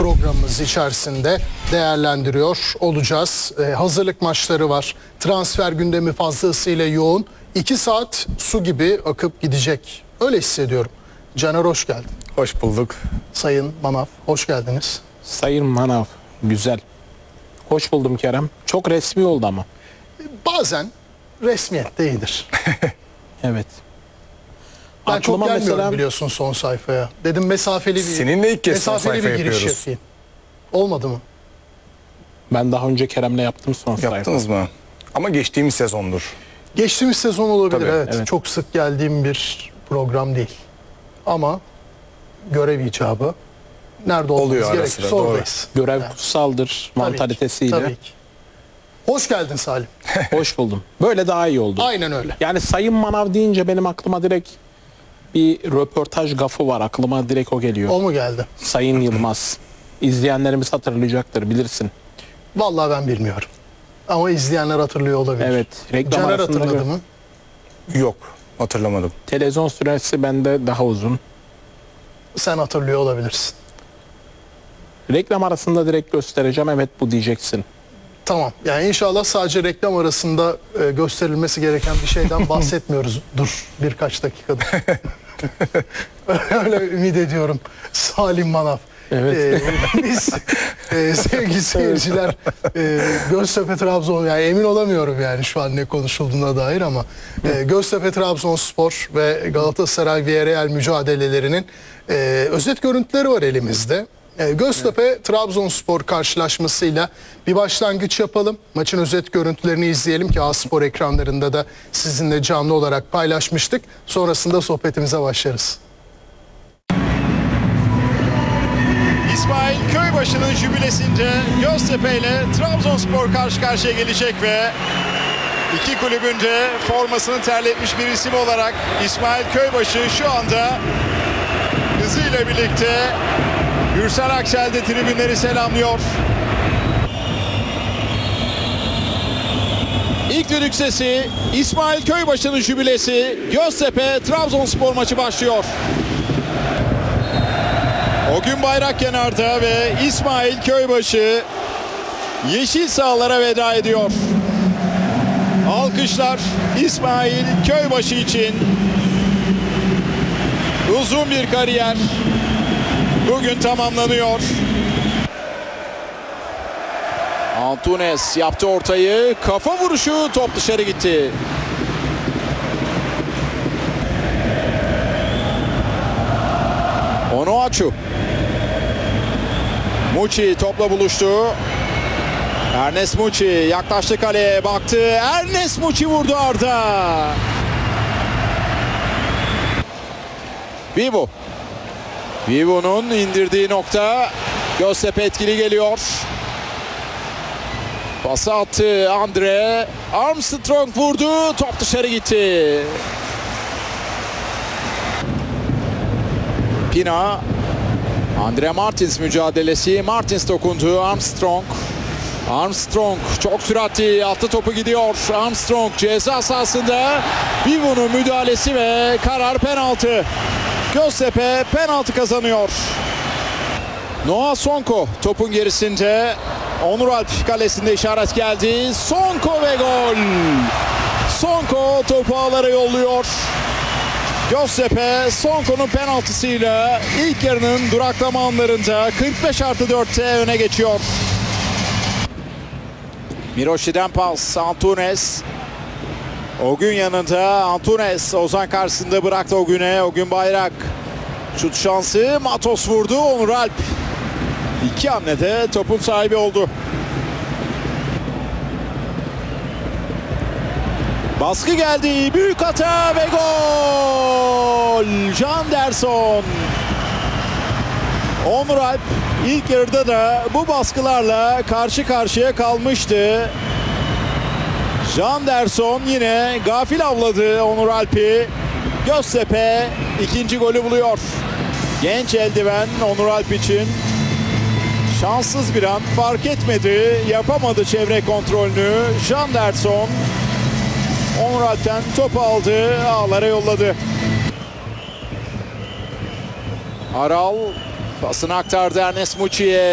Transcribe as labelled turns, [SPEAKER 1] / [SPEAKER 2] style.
[SPEAKER 1] programımız içerisinde değerlendiriyor olacağız. Hazırlık maçları var. Transfer gündemi fazlasıyla yoğun. 2 saat su gibi akıp gidecek. Öyle hissediyorum. Caner hoş geldin.
[SPEAKER 2] Hoş bulduk.
[SPEAKER 1] Sayın Manav hoş geldiniz.
[SPEAKER 3] Sayın Manav, güzel. Hoş buldum Kerem. Çok resmi oldu ama.
[SPEAKER 1] Bazen resmiyette iyidir.
[SPEAKER 3] Evet.
[SPEAKER 1] Ben çok
[SPEAKER 3] Aklıma
[SPEAKER 1] gelmiyorum
[SPEAKER 3] mesela
[SPEAKER 1] biliyorsun son sayfaya. Dedim mesafeli bir,
[SPEAKER 2] Seninle ilk kez son
[SPEAKER 1] mesafeli
[SPEAKER 2] sayfa
[SPEAKER 1] bir giriş
[SPEAKER 2] yapıyoruz.
[SPEAKER 1] yapayım. Olmadı mı?
[SPEAKER 3] ben daha önce Kerem'le yaptım son sayfa.
[SPEAKER 2] Yaptınız mı? Ama geçtiğimiz sezondur.
[SPEAKER 1] Geçtiğimiz sezon olabilir,
[SPEAKER 2] Tabii,
[SPEAKER 1] evet. Çok sık geldiğim bir program değil. Ama görev icabı. Nerede olmamız
[SPEAKER 2] Oluyor ara
[SPEAKER 1] gerekirse
[SPEAKER 2] sıra, doğru.
[SPEAKER 1] oradayız.
[SPEAKER 3] Görev
[SPEAKER 1] Yani,
[SPEAKER 3] kutsaldır
[SPEAKER 1] tabii ki,
[SPEAKER 3] mantalitesiyle.
[SPEAKER 1] tabii ki. Hoş geldin Salim.
[SPEAKER 3] Hoş buldum. Böyle daha iyi oldu.
[SPEAKER 1] Aynen öyle.
[SPEAKER 3] Yani Sayın Manav deyince benim aklıma direkt bir röportaj gafı var. Aklıma direkt o geliyor.
[SPEAKER 1] O mu geldi?
[SPEAKER 3] Sayın Yılmaz. İzleyenlerimiz hatırlayacaktır, bilirsin.
[SPEAKER 1] Vallahi ben bilmiyorum. Ama izleyenler hatırlıyor olabilir.
[SPEAKER 3] Evet. Reklam
[SPEAKER 1] Caner
[SPEAKER 3] arasında
[SPEAKER 1] hatırladı mı?
[SPEAKER 2] Yok. Hatırlamadım.
[SPEAKER 3] Televizyon süresi bende daha uzun.
[SPEAKER 1] Sen hatırlıyor olabilirsin.
[SPEAKER 3] Reklam arasında direkt göstereceğim. Evet, bu diyeceksin.
[SPEAKER 1] Tamam. Yani inşallah sadece reklam arasında gösterilmesi gereken bir şeyden bahsetmiyoruz. Dur birkaç dakikada. Öyle ümit ediyorum. Salim Manav.
[SPEAKER 3] Evet.
[SPEAKER 1] Biz sevgili seyirciler Göztepe Trabzon, yani emin olamıyorum yani şu an ne konuşulduğuna dair ama Göztepe Trabzonspor ve Galatasaray Villarreal mücadelelerinin özet görüntüleri var elimizde. Göztepe Trabzonspor karşılaşmasıyla bir başlangıç yapalım. Maçın özet görüntülerini izleyelim ki A-Spor ekranlarında da sizinle canlı olarak paylaşmıştık. Sonrasında sohbetimize başlarız.
[SPEAKER 4] İsmail Köybaşı'nın jübilesinde Göztepe ile Trabzonspor karşı karşıya gelecek ve iki kulübün de formasını terletmiş bir isim olarak İsmail Köybaşı şu anda hızıyla birlikte Gürsel Aksel'de tribünleri selamlıyor. İlk düdük sesi, İsmail Köybaşı'nın jübilesi, Göztepe Trabzonspor maçı başlıyor. O gün bayrak kenarda ve İsmail Köybaşı yeşil sahalara veda ediyor. Alkışlar İsmail Köybaşı için. Uzun bir kariyer bugün tamamlanıyor. Antunes yaptı ortayı. Kafa vuruşu, top dışarı gitti. Onuachu. Muçi topla buluştu. Ernest Muçi yaklaştı kaleye, baktı. Ernest Muçi vurdu Arda. Vivo. Vivo'nun indirdiği nokta. Göztepe etkili geliyor. Pası attı Andre. Armstrong vurdu. Top dışarı gitti. Pina. Andre Martins mücadelesi. Martins dokundu. Armstrong. Armstrong çok süratli. Attı topu gidiyor. Armstrong ceza sahasında. Vivo'nun müdahalesi ve karar penaltı. Göztepe penaltı kazanıyor. Noah Sonko topun gerisinde. Onur Alp kalesinde işaret geldi. Sonko ve gol. Sonko topu ağlara yolluyor. Göztepe Sonko'nun penaltısıyla ilk yarının duraklama anlarında 45+4'te öne geçiyor. Miroşi'den pas, Antunes. O gün yanında Antunes, Ozan karşısında bıraktı o güne. O gün bayrak. Şut şansı, Matos vurdu, Onur Alp. İki hamlede topun sahibi oldu. Baskı geldi, büyük hata ve gol! Janderson. Onur Alp ilk yarıda da bu baskılarla karşı karşıya kalmıştı. Janderson yine gafil avladı Onur Alp'i. Göztepe ikinci golü buluyor. Genç eldiven Onur Alp için. Şanssız bir an, fark etmedi, yapamadı çevre kontrolünü. Janderson Onur Alp'ten topu aldı, ağlara yolladı. Aral pasını aktardı Ernest Muçi'ye.